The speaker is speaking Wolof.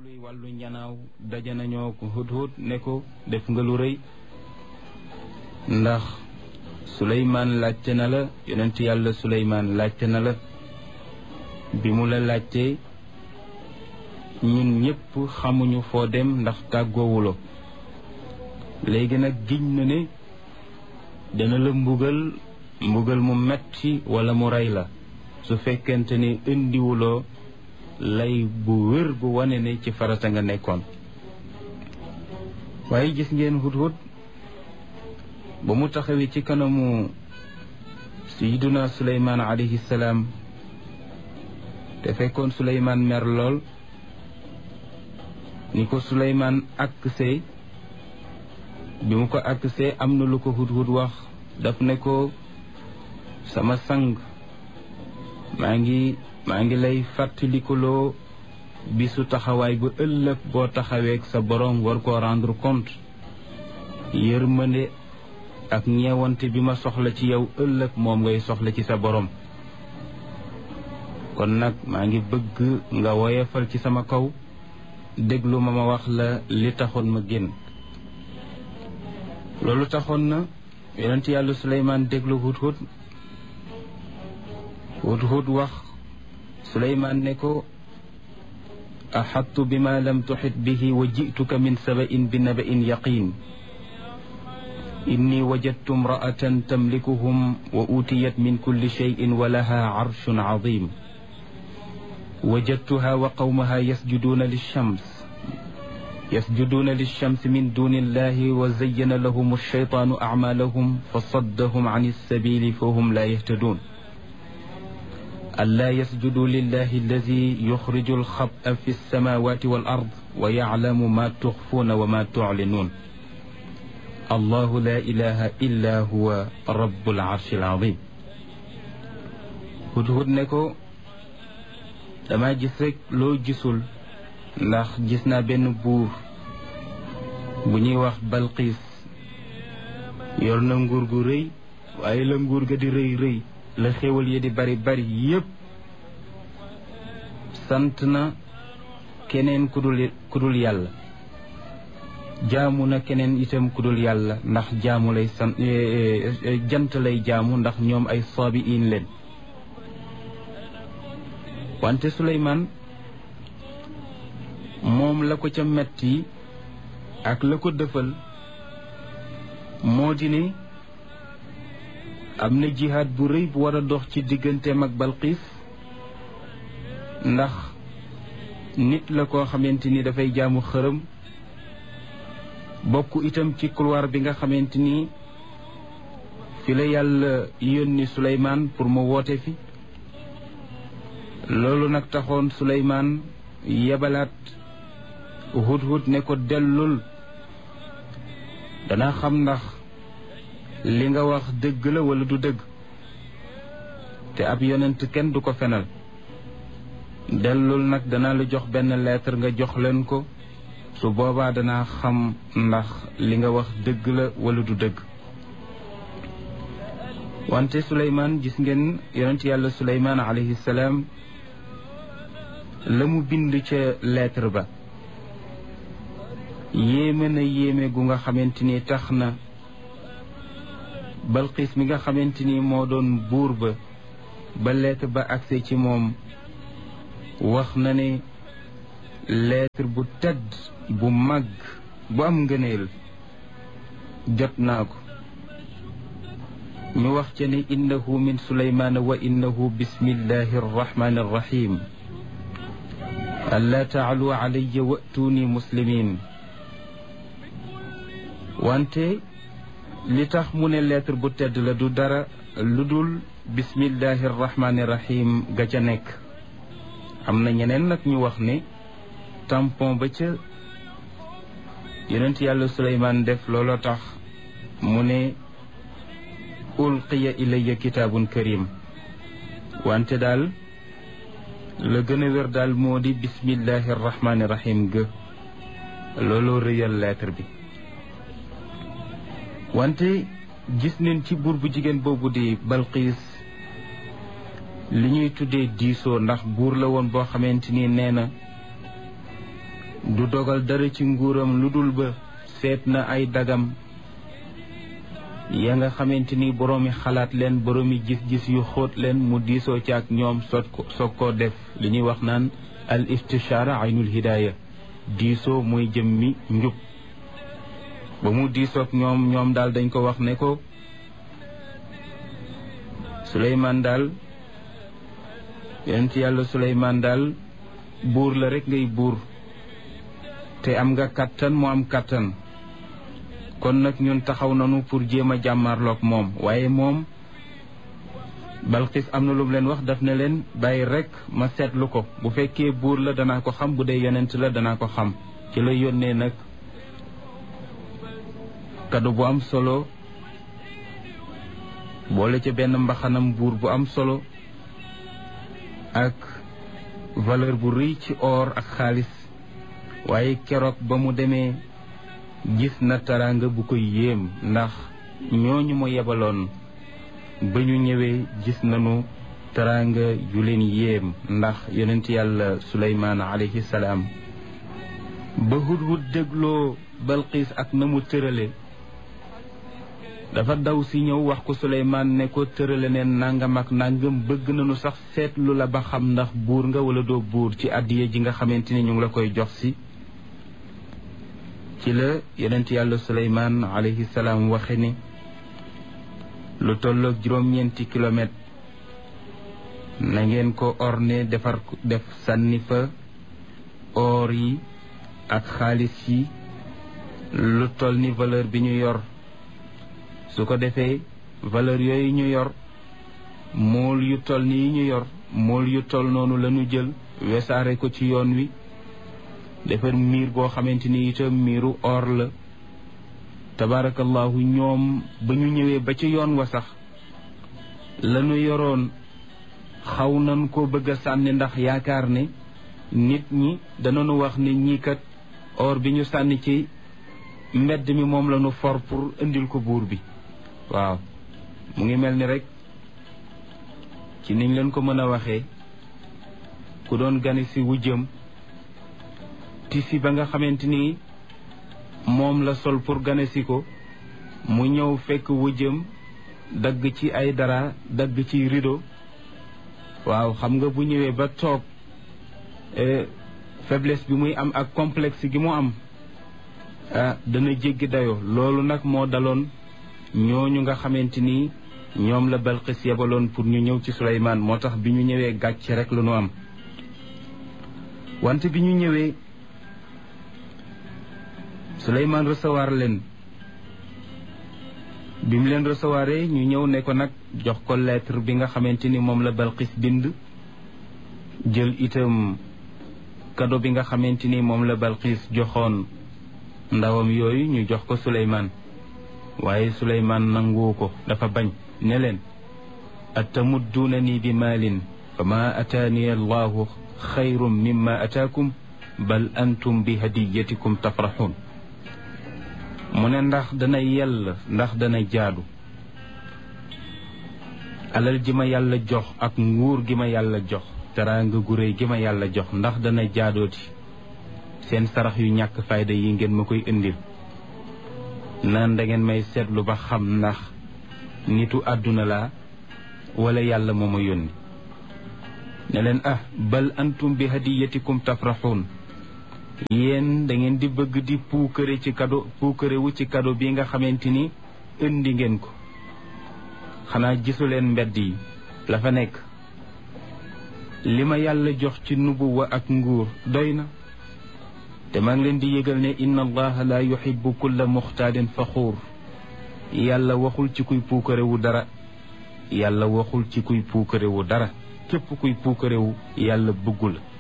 luy wàllu njanaaw daje nañoo ko Hudhud ne ko def nga lu rëy ndax Suleymaan laajte na la yonent yàlla Suleymaan laajte na la bi mu la laajtee ñun ñëpp xamuñu foo dem ndax tàggoowuloo léegi nag giñ na ne dana la mbugal mu metti wala mu rey la su fekkente ni indiwuloo lay bu wér bu wane ne ci farata nga nekkoon waaye gis ngeen Hudhud ba mu taxawee ci kanamu sayyiduna Suleymaan alayhi salaam te fekkoon Suleymaan mer lool ni ko Suleymaan aksee bi mu ko aksee am na lu ko Hudhud wax daf ne ko sama sang maa ngi lay fàttalikuloo bisu taxawaay bu ëllëg boo taxaweek sa borom war koo rendre compte yërmande ak ñeewante bi ma soxla ci yow ëllëg moom ngay soxla ci sa borom kon nag maa ngi bëgg nga woyefal ci sama kaw déglu ma wax la li taxoon ma génn loolu taxoon na yonent yàlla Suleymaan déglu Hudhud wax Suleymaan ne ko axattu bima lam tuxit bihi wa jituka min saba'in bi naba'in yaqin inni wajadtu imra'atan tamlikuhum wa utiyat min kulli shay'in wa laha arshun azim wajadtuha wa qawmaha yasjuduna lilshams min duni illahi wa zayyana lahum alshaytanu a'malahum fa saddahum an alsabili fahum la yahtadun ألا يسجدوا لله الذي يخرج الخبأ في السماوات والأرض ويعلم ما تخفون وما تعلنون الله لا إله إلا هو رب العرش العظيم Hudhud ne ko dama gis rek loo gisul ndax gis naa benn buur bu ñuy wax Balqiis yor na nguur gu rëy waaye la nguur ga di rëy la xéwal yi di bari yépp sant na keneen ku dul yàlla jaamu na keneen itam ku dul yàlla ndax jaamu lay sant jant lay jaamu ndax ñoom ay saabiin leen wante Suleymaan moom la ko ca metti ak la ko dëfal moo di ne am na jihaad bu rëy bu war a dox ci digganteem ak Balqiis ndax nit la koo xamante ni dafay jaamu xërëm bokk itam ci couloir bi nga xamante ni fi la yàlla yónni Suleymaan pour mu woote fi loolu nag taxoon Suleymaan yebalaat Hudhud ne ko dellul danaa xam ndax li nga wax dëgg la wala du dëgg te ab yonent kenn du ko fenal dellul nag danaa la jox benn lettre nga jox leen ko su boobaa danaa xam ndax li nga wax dëgg la wala du dëgg wante Suleymaan gis ngeen yonent yàlla Suleymaan alayhi salaam la mu bind ca lettre ba yéeme na yéeme gu nga xamante ni tax na Balqiis mi nga xamante ni moo doon buur ba lettre ba agse ci moom wax na ne lettre bu tedd bu mag bu am ngëneel jot naa ko ñu wax ca ne innahu min Suleymaan wa innahu bismillahi arrahmani arrahim allaa taalu alayya wa'tuuni muslimin wante li tax mu ne lettre bu tedd la du dara lu dul bismillahi rahmaani rahim ga ca nekk am na ñeneen nag ñu wax ne tampon ba ca yonent yàlla Suleymaan def looloo tax mu ne ulqiya ilayya kitaabun karim wante daal la gën a wér daal moo di bismillahi rahmaani rahim ga looloo rëyal lettre bi wante gis nañ ci buur bu jigéen boobu di Balqiis li ñuy tuddee diisoo ndax buur la woon boo xamante ni nee na du dogal dara ci nguuram lu dul ba seet na ay dagam ya nga xamante ni boroomi xalaat leen boroomi gis-gis yu xóot leen mu diisoo ci ak ñoom soog koo def li ñuy wax naan al istishaara aynul hidaaya diisoo mooy jëmmi njub ba mu diisoog ñoom daal dañ ko wax ne ko Suleymaan daal yonent yàlla Suleymaan daal buur la rek ngay buur te am nga kàttan mu am kàttan kon nag ñun taxaw nañu pour jéem a jàmmarloog moom waaye moom Balqis am na lu mu leen wax daf ne leen bàyyi rek ma seetlu ko bu fekkee buur la danaa ko xam bu dee yonent la danaa ko xam ci la yónnee nag kado bu am solo boole ca benn mbaxanam buur bu am solo ak valeur bu rëy ci or ak xaalis waaye keroog ba mu demee gis na taraanga bu ko yéem ndax ñooñu mu yebaloon ba ñu ñëwee gis nañu taraanga yu leen yéem ndax yonent yàlla Suleymaan alayhi salaam ba Hudhud dégloo Balqis ak na mu tërale dafa daw si ñëw wax ko Suleymaan ne ko tërale neen nangam ak nangam bëgg nañu sax seetlu la ba xam ndax buur nga wala doo buur ci àddiya ji nga xamante ni ñu ngi la koy jox si ci la yonent yàlla Suleymaan alayhi salaam waxe ni lu tolloog juróom-ñeenti kilomètre na ngeen ko orné def sànni fa or yi ak xaalis yi lu toll ni valeur bi ñu yor su ko defee valeur yooyu ñu yor mool yu toll ni yi ñu yor mool yu toll noonu la ñu jël wesaare ko ci yoon wi defar miir boo xamante ni itam miiru or la tabarakallahu ñoom ba ñu ñëwee ba ci yoon wa sax la ñu yoroon xaw nañ ko bëgg a sànni ndax yaakaar ne nit ñi danañu wax ne ñii kat or bi ñu sànni ci mbedd mi moom la ñu for pour indil ko buur bi waaw mu ngi mel ni rek ci niñ leen ko mën a waxee ku doon gane si wujjam tisi ba nga xamante ni moom la sol pour gane si ko mu ñëw fekk wujjam dagg ci ay dara dagg ci rideau waaw xam nga bu ñëwee ba toog faiblesse bi muy am ak complexe gi mu am dana jéggi dayoo loolu nag moo daloon ñooñu nga xamante ni ñoom la Balqis yebaloon pour ñu ñëw ci Suleymaan moo tax bi ñu ñëwee gàcc rek lu nu am wante bi ñu ñëwee Suleymaan recevoir leen bi mu leen recevoir ñu ñëw ne ko nag jox ko lettre bi nga xamante ni moom la Balqis bind jël itam cadeau bi nga xamante ni moom la Balqis joxoon ndawam yooyu ñu jox ko Suleymaan waaye Suleymaan nangu ko dafa bañ ne leen atamudduunani bi maalin fa ma ataani allahu xayrun mimma ataakum bal antum bi hadiyatikum tafraxuun mu ne ndax dana yell ndax dana jaadu alal ji ma yàlla jox ak nguur gi ma yàlla jox teraanga gu réy gi ma yàlla jox ndax dana jaadooti seen sarax yu ñàkk fayda yi ngeen ma koy indil naan da ngeen may seetlu ba xam ndax nitu àdduna laa wala yàlla moo ma yónni ne leen bal antum bi hadiyatikum tafraxuun yéen da ngeen di bëgg di puukare ci kado puukare wu ci kado bi nga xamante ni indi ngeen ko xanaa gisu leen mbedd yi la fa nekk li ma yàlla jox ci nubuwa ak nguur doy na te maa ngi leen di yëgal ne inna allaha la yuhibbu kulla muxtaalin faxuur yàlla waxul ci kuy puukare wu dara yàlla waxul ci kuy puukare wu dara képp kuy puukare wu yàlla bëggu la